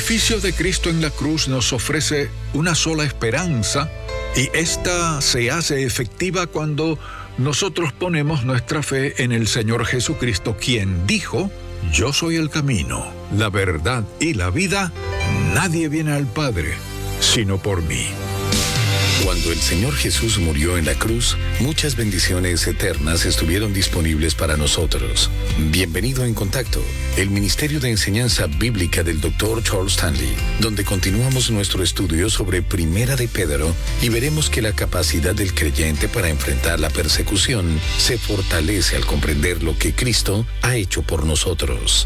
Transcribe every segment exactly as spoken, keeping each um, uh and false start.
sacrificio de Cristo en la cruz nos ofrece una sola esperanza, y esta se hace efectiva cuando nosotros ponemos nuestra fe en el Señor Jesucristo, quien dijo: yo soy el camino, la verdad y la vida. Nadie viene al Padre sino por mí. Cuando el Señor Jesús murió en la cruz, muchas bendiciones eternas estuvieron disponibles para nosotros. Bienvenido en Contacto, el Ministerio de Enseñanza Bíblica del doctor Charles Stanley, donde continuamos nuestro estudio sobre Primera de Pedro y veremos que la capacidad del creyente para enfrentar la persecución se fortalece al comprender lo que Cristo ha hecho por nosotros.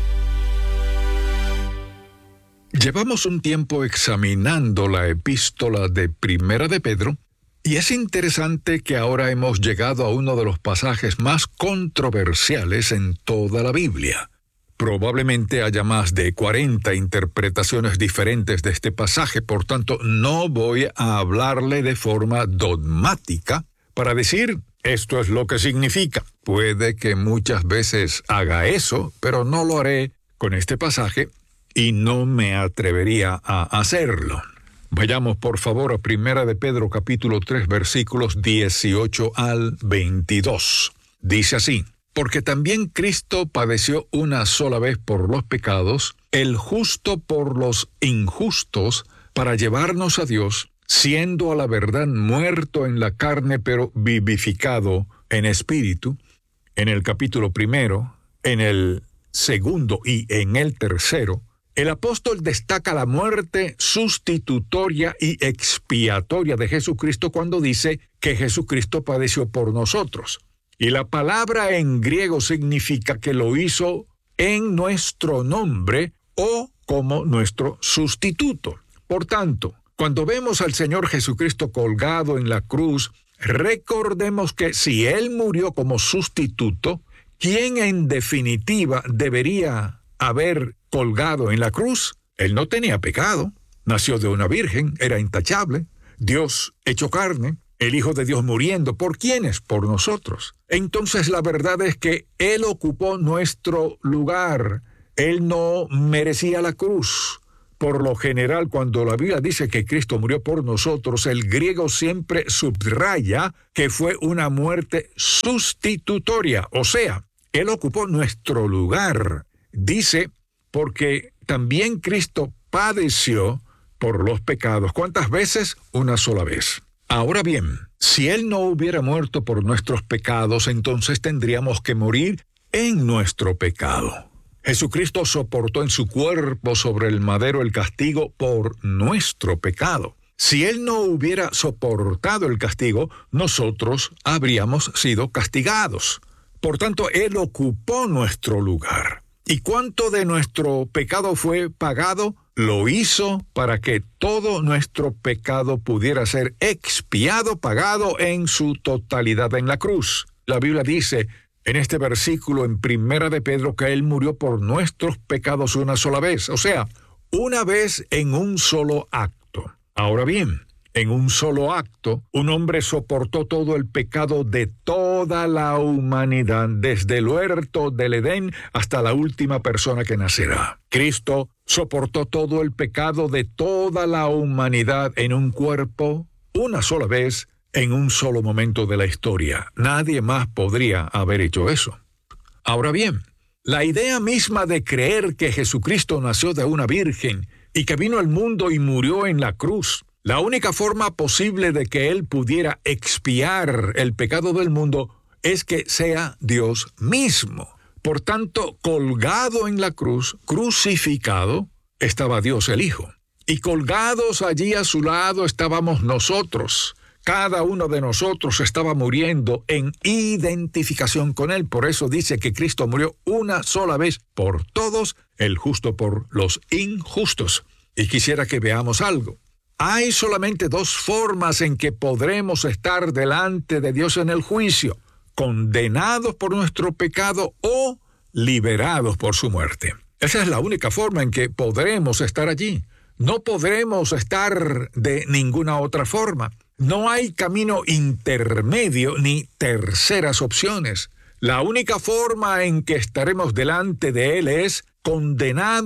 Llevamos un tiempo examinando la epístola de Primera de Pedro, y es interesante que ahora hemos llegado a uno de los pasajes más controversiales en toda la Biblia. Probablemente haya más de cuarenta interpretaciones diferentes de este pasaje, por tanto no voy a hablarle de forma dogmática para decir esto es lo que significa. Puede que muchas veces haga eso, pero no lo haré con este pasaje, y no me atrevería a hacerlo. Vayamos por favor a Primera de Pedro capítulo tres versículos dieciocho al veintidós. Dice así: porque también Cristo padeció una sola vez por los pecados, el justo por los injustos, para llevarnos a Dios, siendo a la verdad muerto en la carne, pero vivificado en espíritu. En el capítulo primero, en el segundo y en el tercero, el apóstol destaca la muerte sustitutoria y expiatoria de Jesucristo cuando dice que Jesucristo padeció por nosotros. Y la palabra en griego significa que lo hizo en nuestro nombre o como nuestro sustituto. Por tanto, cuando vemos al Señor Jesucristo colgado en la cruz, recordemos que si Él murió como sustituto, ¿quién en definitiva debería haber colgado en la cruz? Él no tenía pecado, nació de una virgen, era intachable, Dios hecho carne, el Hijo de Dios muriendo. ¿Por quiénes? Por nosotros. Entonces la verdad es que Él ocupó nuestro lugar. Él no merecía la cruz. Por lo general, cuando la Biblia dice que Cristo murió por nosotros, el griego siempre subraya que fue una muerte sustitutoria, o sea, Él ocupó nuestro lugar. Dice, porque también Cristo padeció por los pecados. ¿Cuántas veces? Una sola vez. Ahora bien, si Él no hubiera muerto por nuestros pecados, entonces tendríamos que morir en nuestro pecado. Jesucristo soportó en su cuerpo sobre el madero el castigo por nuestro pecado. Si Él no hubiera soportado el castigo, nosotros habríamos sido castigados. Por tanto, Él ocupó nuestro lugar. ¿Y cuánto de nuestro pecado fue pagado? Lo hizo para que todo nuestro pecado pudiera ser expiado, pagado en su totalidad en la cruz. La Biblia dice en este versículo en Primera de Pedro que Él murió por nuestros pecados una sola vez, o sea, una vez en un solo acto. Ahora bien, en un solo acto, un hombre soportó todo el pecado de toda la humanidad, desde el huerto del Edén hasta la última persona que nacerá. Cristo soportó todo el pecado de toda la humanidad en un cuerpo, una sola vez, en un solo momento de la historia. Nadie más podría haber hecho eso. Ahora bien, la idea misma de creer que Jesucristo nació de una virgen y que vino al mundo y murió en la cruz, la única forma posible de que Él pudiera expiar el pecado del mundo es que sea Dios mismo. Por tanto, colgado en la cruz, crucificado, estaba Dios el Hijo. Y colgados allí a su lado estábamos nosotros. Cada uno de nosotros estaba muriendo en identificación con Él. Por eso dice que Cristo murió una sola vez por todos, el justo por los injustos. Y quisiera que veamos algo. Hay solamente dos formas en que podremos estar delante de Dios en el juicio: condenados por nuestro pecado o liberados por su muerte. Esa es la única forma en que podremos estar allí. No podremos estar de ninguna otra forma. No hay camino intermedio ni terceras opciones. La única forma en que estaremos delante de Él es condenados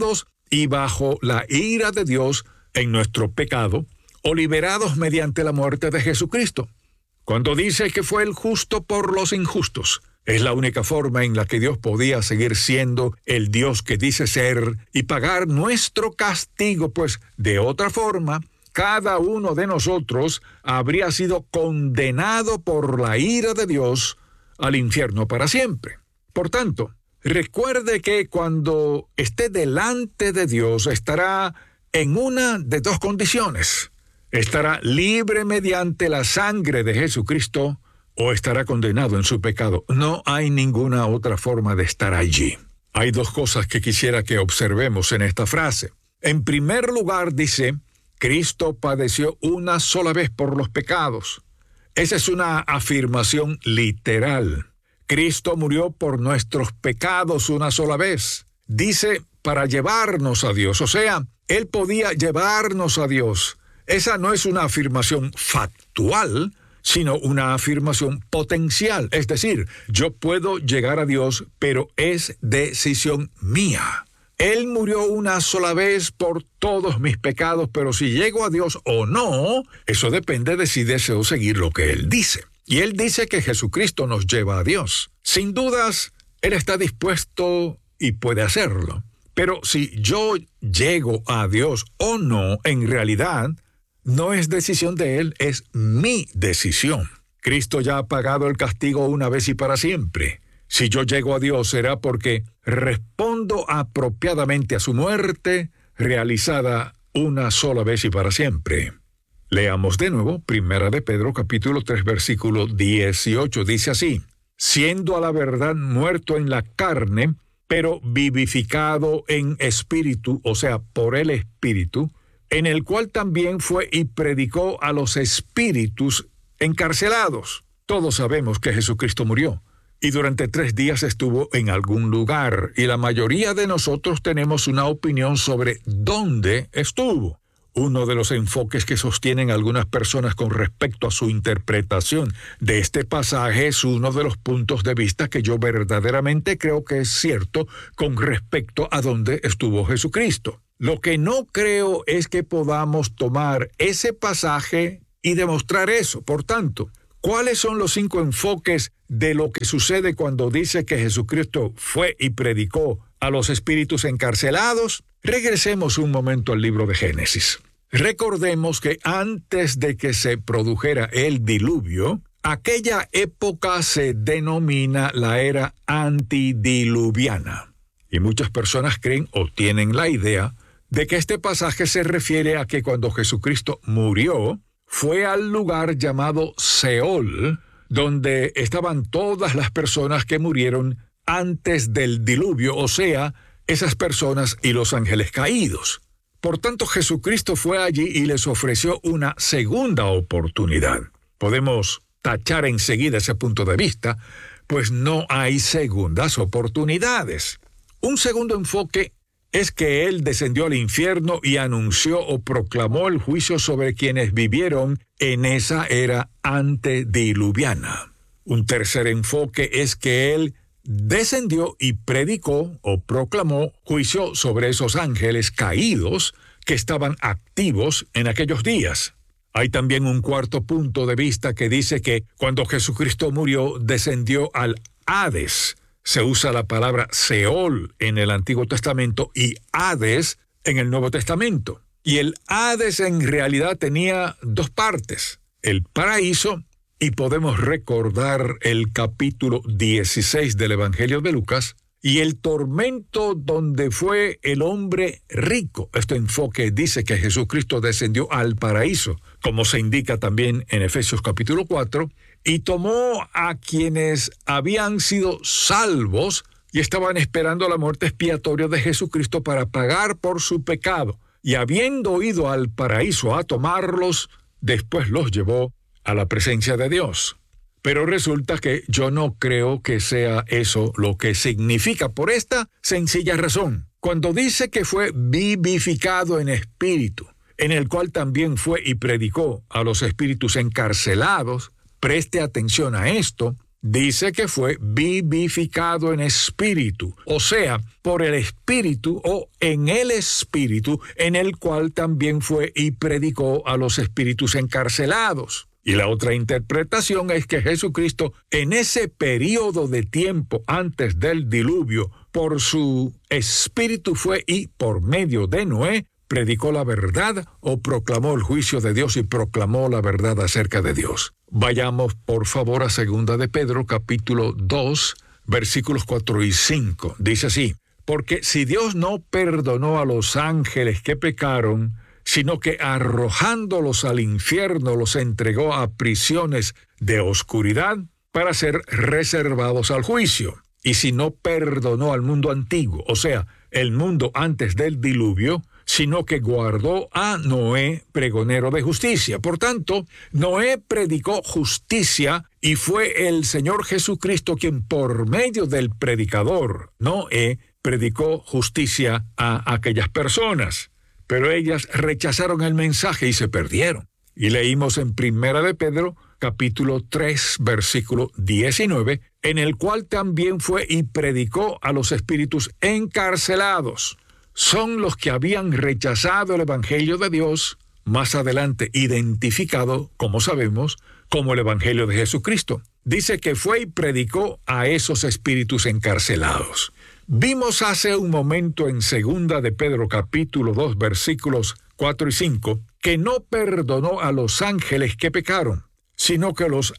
y bajo la ira de Dios en nuestro pecado, o liberados mediante la muerte de Jesucristo. Cuando dice que fue el justo por los injustos, es la única forma en la que Dios podía seguir siendo el Dios que dice ser y pagar nuestro castigo, pues de otra forma, cada uno de nosotros habría sido condenado por la ira de Dios al infierno para siempre. Por tanto, recuerde que cuando esté delante de Dios estará en una de dos condiciones. Estará libre mediante la sangre de Jesucristo o estará condenado en su pecado. No hay ninguna otra forma de estar allí. Hay dos cosas que quisiera que observemos en esta frase. En primer lugar, dice, Cristo padeció una sola vez por los pecados. Esa es una afirmación literal. Cristo murió por nuestros pecados una sola vez. Dice, para llevarnos a Dios. O sea, Él podía llevarnos a Dios. Esa no es una afirmación factual, sino una afirmación potencial. Es decir, yo puedo llegar a Dios, pero es decisión mía. Él murió una sola vez por todos mis pecados, pero si llego a Dios o no, eso depende de si deseo seguir lo que Él dice. Y Él dice que Jesucristo nos lleva a Dios. Sin dudas, Él está dispuesto y puede hacerlo. Pero si yo llego a Dios o no, en realidad, no es decisión de Él, es mi decisión. Cristo ya ha pagado el castigo una vez y para siempre. Si yo llego a Dios será porque respondo apropiadamente a su muerte, realizada una sola vez y para siempre. Leamos de nuevo, Primera de Pedro, capítulo tres, versículo dieciocho, dice así: siendo a la verdad muerto en la carne, pero vivificado en espíritu, o sea, por el Espíritu, en el cual también fue y predicó a los espíritus encarcelados. Todos sabemos que Jesucristo murió, y durante tres días estuvo en algún lugar, y la mayoría de nosotros tenemos una opinión sobre dónde estuvo. Uno de los enfoques que sostienen algunas personas con respecto a su interpretación de este pasaje es uno de los puntos de vista que yo verdaderamente creo que es cierto con respecto a dónde estuvo Jesucristo. Lo que no creo es que podamos tomar ese pasaje y demostrar eso. Por tanto, ¿cuáles son los cinco enfoques de lo que sucede cuando dice que Jesucristo fue y predicó a los espíritus encarcelados? Regresemos un momento al libro de Génesis. Recordemos que antes de que se produjera el diluvio, aquella época se denomina la era antidiluviana. Y muchas personas creen o tienen la idea de que este pasaje se refiere a que cuando Jesucristo murió, fue al lugar llamado Seol, donde estaban todas las personas que murieron antes del diluvio, o sea, esas personas y los ángeles caídos. Por tanto, Jesucristo fue allí y les ofreció una segunda oportunidad. Podemos tachar enseguida ese punto de vista, pues no hay segundas oportunidades. Un segundo enfoque es que Él descendió al infierno y anunció o proclamó el juicio sobre quienes vivieron en esa era antediluviana. Un tercer enfoque es que Él descendió y predicó o proclamó juicio sobre esos ángeles caídos que estaban activos en aquellos días. Hay también un cuarto punto de vista que dice que cuando Jesucristo murió, descendió al Hades. Se usa la palabra Seol en el Antiguo Testamento y Hades en el Nuevo Testamento. Y el Hades en realidad tenía dos partes: el paraíso, y podemos recordar el capítulo dieciséis del Evangelio de Lucas, y el tormento donde fue el hombre rico. Este enfoque dice que Jesucristo descendió al paraíso, como se indica también en Efesios capítulo cuatro, y tomó a quienes habían sido salvos y estaban esperando la muerte expiatoria de Jesucristo para pagar por su pecado. Y habiendo ido al paraíso a tomarlos, después los llevó a la presencia de Dios. Pero resulta que yo no creo que sea eso lo que significa, por esta sencilla razón. Cuando dice que fue vivificado en espíritu, en el cual también fue y predicó a los espíritus encarcelados, preste atención a esto, dice que fue vivificado en espíritu, o sea, por el espíritu o en el espíritu, en el cual también fue y predicó a los espíritus encarcelados. Y la otra interpretación es que Jesucristo, en ese periodo de tiempo antes del diluvio, por su espíritu fue y por medio de Noé, predicó la verdad o proclamó el juicio de Dios y proclamó la verdad acerca de Dios. Vayamos, por favor, a Segunda de Pedro, capítulo dos, versículos cuatro y cinco. Dice así: porque si Dios no perdonó a los ángeles que pecaron, sino que arrojándolos al infierno los entregó a prisiones de oscuridad para ser reservados al juicio. Y si no perdonó al mundo antiguo, o sea, el mundo antes del diluvio, sino que guardó a Noé, pregonero de justicia. Por tanto, Noé predicó justicia y fue el Señor Jesucristo quien por medio del predicador, Noé, predicó justicia a aquellas personas. Pero ellas rechazaron el mensaje y se perdieron. Y leímos en Primera de Pedro, capítulo tres, versículo diecinueve, en el cual también fue y predicó a los espíritus encarcelados. Son los que habían rechazado el Evangelio de Dios, más adelante identificado, como sabemos, como el Evangelio de Jesucristo. Dice que fue y predicó a esos espíritus encarcelados. Vimos hace un momento en Segunda de Pedro capítulo dos versículos cuatro y cinco que no perdonó a los ángeles que pecaron, sino que los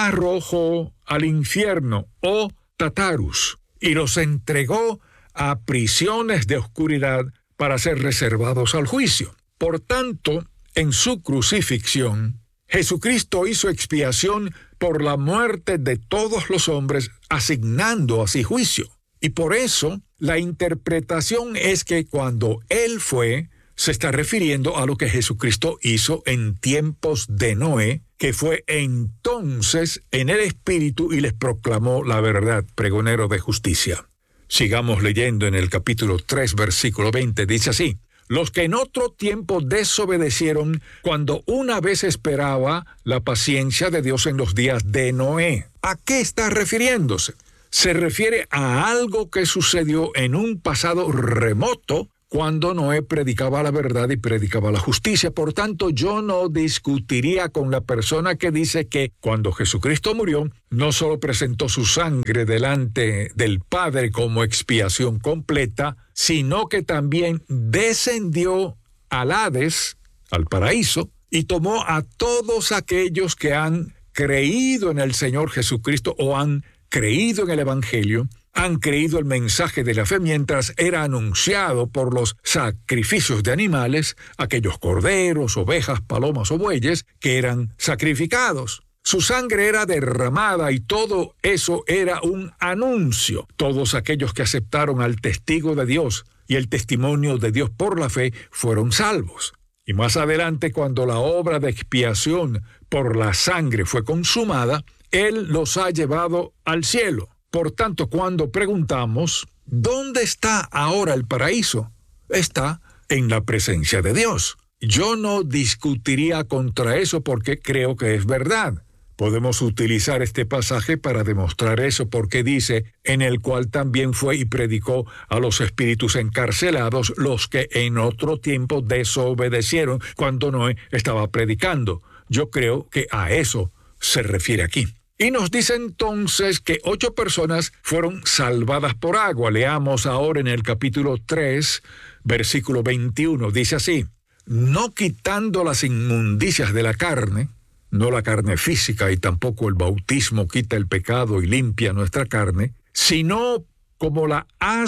arrojó al infierno o Tartarus y los entregó a prisiones de oscuridad para ser reservados al juicio. Por tanto, en su crucifixión, Jesucristo hizo expiación por la muerte de todos los hombres, asignando así juicio. Y por eso, la interpretación es que cuando Él fue, se está refiriendo a lo que Jesucristo hizo en tiempos de Noé, que fue entonces en el Espíritu y les proclamó la verdad, pregonero de justicia. Sigamos leyendo en el capítulo tres, versículo veinte, dice así: los que en otro tiempo desobedecieron cuando una vez esperaba la paciencia de Dios en los días de Noé. ¿A qué está refiriéndose? Se refiere a algo que sucedió en un pasado remoto cuando Noé predicaba la verdad y predicaba la justicia. Por tanto, yo no discutiría con la persona que dice que cuando Jesucristo murió, no solo presentó su sangre delante del Padre como expiación completa, sino que también descendió al Hades, al paraíso, y tomó a todos aquellos que han creído en el Señor Jesucristo o han creído en el Evangelio, han creído el mensaje de la fe mientras era anunciado por los sacrificios de animales, aquellos corderos, ovejas, palomas o bueyes que eran sacrificados. Su sangre era derramada y todo eso era un anuncio. Todos aquellos que aceptaron al testigo de Dios y el testimonio de Dios por la fe fueron salvos. Y más adelante, cuando la obra de expiación por la sangre fue consumada, Él los ha llevado al cielo. Por tanto, cuando preguntamos, ¿dónde está ahora el paraíso? Está en la presencia de Dios. Yo no discutiría contra eso porque creo que es verdad. Podemos utilizar este pasaje para demostrar eso porque dice, en el cual también fue y predicó a los espíritus encarcelados, los que en otro tiempo desobedecieron cuando Noé estaba predicando. Yo creo que a eso se refiere aquí. Y nos dice entonces que ocho personas fueron salvadas por agua. Leamos ahora en el capítulo tres, versículo veintiuno. Dice así: no quitando las inmundicias de la carne, no la carne física y tampoco el bautismo quita el pecado y limpia nuestra carne, sino como la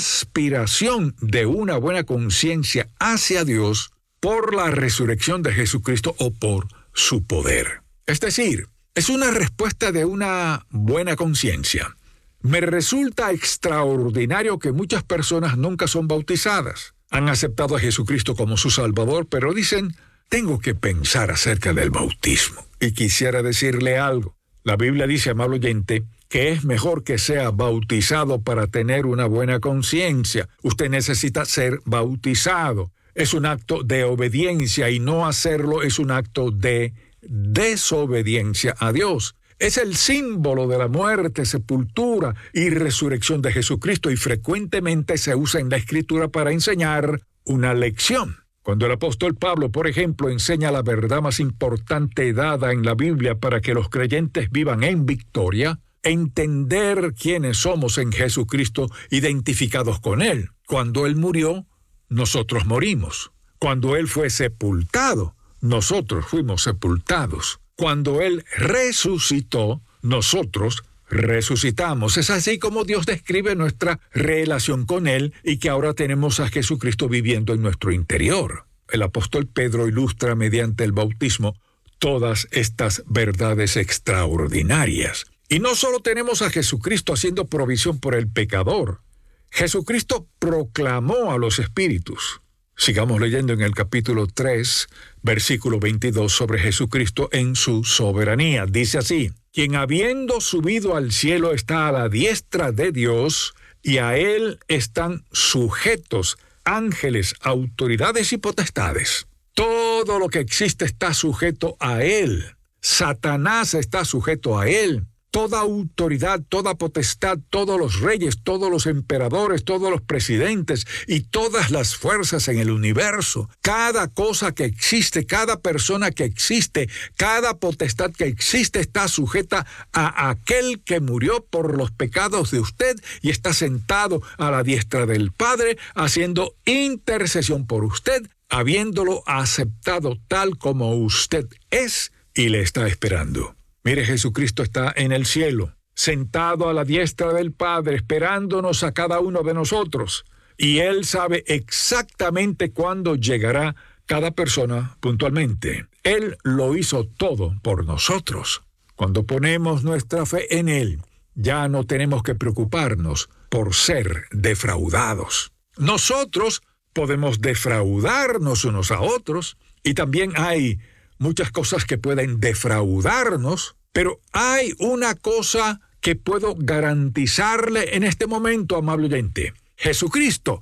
aspiración de una buena conciencia hacia Dios por la resurrección de Jesucristo o por su poder. Es decir, es una respuesta de una buena conciencia. Me resulta extraordinario que muchas personas nunca son bautizadas. Han aceptado a Jesucristo como su Salvador, pero dicen, tengo que pensar acerca del bautismo. Y quisiera decirle algo. La Biblia dice, amable oyente, que es mejor que sea bautizado para tener una buena conciencia. Usted necesita ser bautizado. Es un acto de obediencia y no hacerlo es un acto de desobediencia a Dios. Es el símbolo de la muerte, sepultura y resurrección de Jesucristo y frecuentemente se usa en la Escritura para enseñar una lección. Cuando el apóstol Pablo, por ejemplo, enseña la verdad más importante dada en la Biblia para que los creyentes vivan en victoria, entender quiénes somos en Jesucristo identificados con Él. Cuando Él murió, nosotros morimos. Cuando Él fue sepultado, nosotros fuimos sepultados. Cuando Él resucitó, nosotros resucitamos. Es así como Dios describe nuestra relación con Él y que ahora tenemos a Jesucristo viviendo en nuestro interior. El apóstol Pedro ilustra mediante el bautismo todas estas verdades extraordinarias. Y no solo tenemos a Jesucristo haciendo provisión por el pecador. Jesucristo proclamó a los espíritus. Sigamos leyendo en el capítulo tres, versículo veintidós, sobre Jesucristo en su soberanía. Dice así: quien habiendo subido al cielo está a la diestra de Dios, y a Él están sujetos ángeles, autoridades y potestades. Todo lo que existe está sujeto a Él. Satanás está sujeto a Él. Toda autoridad, toda potestad, todos los reyes, todos los emperadores, todos los presidentes y todas las fuerzas en el universo, cada cosa que existe, cada persona que existe, cada potestad que existe está sujeta a aquel que murió por los pecados de usted y está sentado a la diestra del Padre haciendo intercesión por usted, habiéndolo aceptado tal como usted es y le está esperando. Mire, Jesucristo está en el cielo, sentado a la diestra del Padre, esperándonos a cada uno de nosotros. Y Él sabe exactamente cuándo llegará cada persona puntualmente. Él lo hizo todo por nosotros. Cuando ponemos nuestra fe en Él, ya no tenemos que preocuparnos por ser defraudados. Nosotros podemos defraudarnos unos a otros, y también hay muchas cosas que pueden defraudarnos, pero hay una cosa que puedo garantizarle en este momento, amable oyente. Jesucristo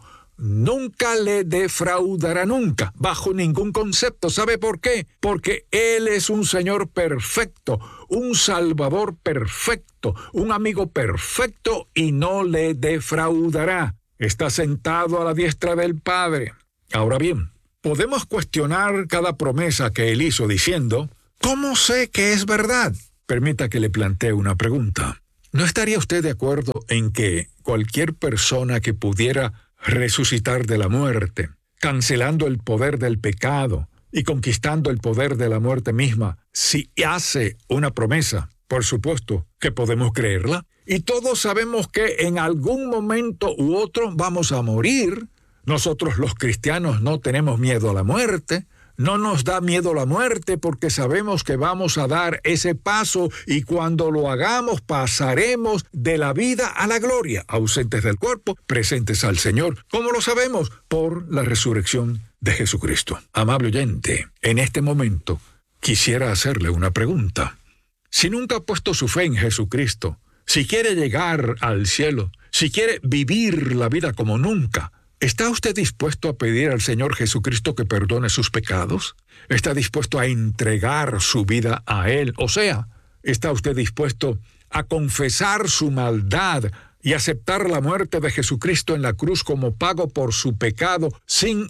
nunca le defraudará nunca, bajo ningún concepto. ¿Sabe por qué? Porque Él es un Señor perfecto, un Salvador perfecto, un amigo perfecto y no le defraudará. Está sentado a la diestra del Padre. Ahora bien, podemos cuestionar cada promesa que Él hizo diciendo, ¿cómo sé que es verdad? Permita que le plantee una pregunta. ¿No estaría usted de acuerdo en que cualquier persona que pudiera resucitar de la muerte, cancelando el poder del pecado y conquistando el poder de la muerte misma, si hace una promesa, por supuesto que podemos creerla? Y todos sabemos que en algún momento u otro vamos a morir. Nosotros los cristianos no tenemos miedo a la muerte, no nos da miedo la muerte porque sabemos que vamos a dar ese paso y cuando lo hagamos pasaremos de la vida a la gloria, ausentes del cuerpo, presentes al Señor. ¿Cómo lo sabemos? Por la resurrección de Jesucristo. Amable oyente, en este momento quisiera hacerle una pregunta. Si nunca ha puesto su fe en Jesucristo, si quiere llegar al cielo, si quiere vivir la vida como nunca, ¿está usted dispuesto a pedir al Señor Jesucristo que perdone sus pecados? ¿Está dispuesto a entregar su vida a Él? O sea, ¿está usted dispuesto a confesar su maldad y aceptar la muerte de Jesucristo en la cruz como pago por su pecado sin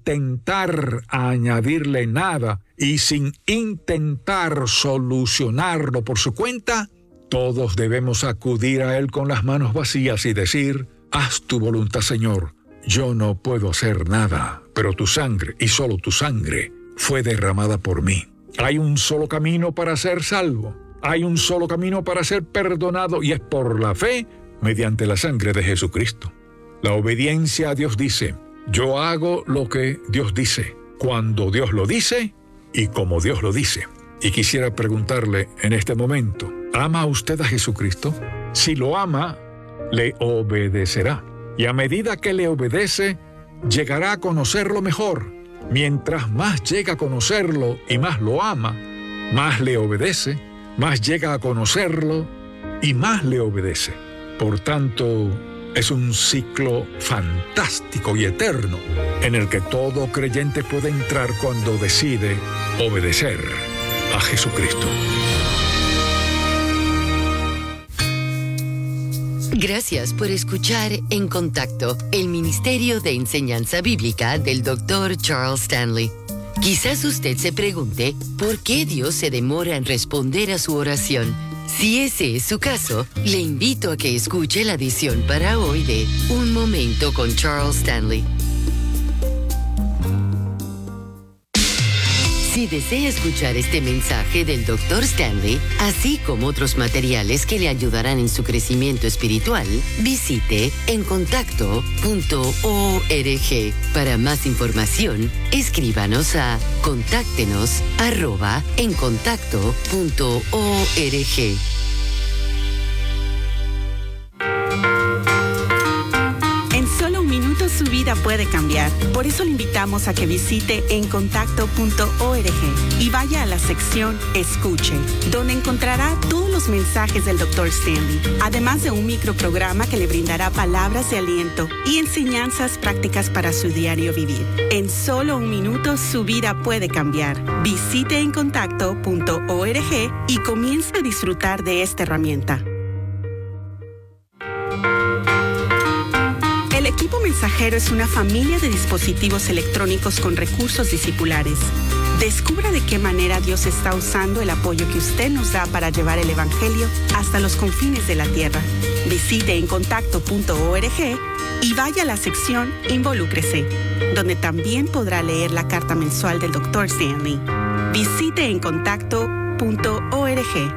intentar añadirle nada y sin intentar solucionarlo por su cuenta? Todos debemos acudir a Él con las manos vacías y decir, haz tu voluntad, Señor. Yo no puedo hacer nada, pero tu sangre, y solo tu sangre, fue derramada por mí. Hay un solo camino para ser salvo. Hay un solo camino para ser perdonado, y es por la fe mediante la sangre de Jesucristo. La obediencia a Dios dice, yo hago lo que Dios dice, cuando Dios lo dice y como Dios lo dice. Y quisiera preguntarle en este momento, ¿ama usted a Jesucristo? Si lo ama, le obedecerá. Y a medida que le obedece, llegará a conocerlo mejor. Mientras más llega a conocerlo y más lo ama, más le obedece, más llega a conocerlo y más le obedece. Por tanto, es un ciclo fantástico y eterno en el que todo creyente puede entrar cuando decide obedecer a Jesucristo. Gracias por escuchar En Contacto, el Ministerio de Enseñanza Bíblica del doctor Charles Stanley. Quizás usted se pregunte por qué Dios se demora en responder a su oración. Si ese es su caso, le invito a que escuche la edición para hoy de Un Momento con Charles Stanley. Si desea escuchar este mensaje del doctor Stanley, así como otros materiales que le ayudarán en su crecimiento espiritual, visite en contacto punto org. Para más información, escríbanos a contáctenos arroba en contacto punto org. Su vida puede cambiar. Por eso le invitamos a que visite en contacto punto org y vaya a la sección Escuche, donde encontrará todos los mensajes del doctor Stanley, además de un microprograma que le brindará palabras de aliento y enseñanzas prácticas para su diario vivir. En solo un minuto su vida puede cambiar. Visite en contacto punto org y comience a disfrutar de esta herramienta. El equipo mensajero es una familia de dispositivos electrónicos con recursos discipulares. Descubra de qué manera Dios está usando el apoyo que usted nos da para llevar el Evangelio hasta los confines de la tierra. Visite en contacto punto org y vaya a la sección Involúcrese, donde también podrá leer la carta mensual del doctor Stanley. Visite en contacto punto org.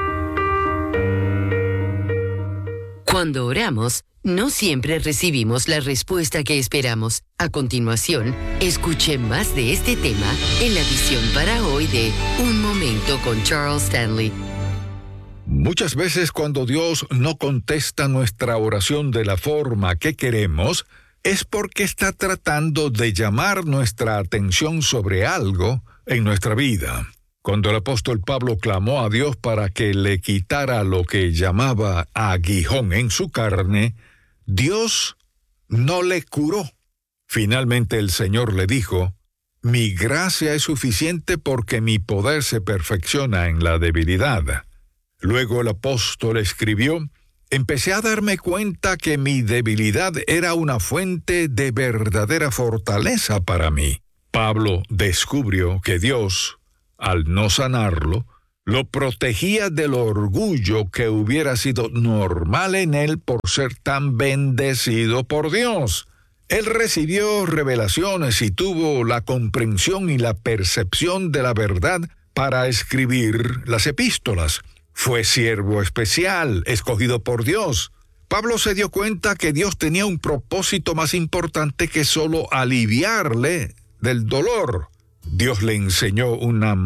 Cuando oramos, no siempre recibimos la respuesta que esperamos. A continuación, escuche más de este tema en la edición para hoy de Un Momento con Charles Stanley. Muchas veces cuando Dios no contesta nuestra oración de la forma que queremos, es porque está tratando de llamar nuestra atención sobre algo en nuestra vida. Cuando el apóstol Pablo clamó a Dios para que le quitara lo que llamaba aguijón en su carne, Dios no le curó. Finalmente el Señor le dijo: «Mi gracia es suficiente porque mi poder se perfecciona en la debilidad». Luego el apóstol escribió: «Empecé a darme cuenta que mi debilidad era una fuente de verdadera fortaleza para mí». Pablo descubrió que Dios, al no sanarlo, lo protegía del orgullo que hubiera sido normal en él por ser tan bendecido por Dios. Él recibió revelaciones y tuvo la comprensión y la percepción de la verdad para escribir las epístolas. Fue siervo especial, escogido por Dios. Pablo se dio cuenta que Dios tenía un propósito más importante que solo aliviarle del dolor. Dios le enseñó una